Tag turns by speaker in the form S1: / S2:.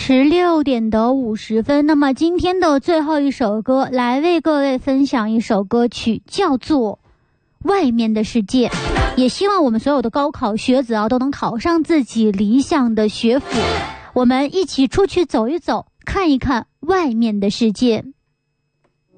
S1: 16:50。那么今天的最后一首歌，来为各位分享一首歌曲，叫做《外面的世界》。也希望我们所有的高考学子都能考上自己理想的学府。我们一起出去走一走，看一看外面的世界。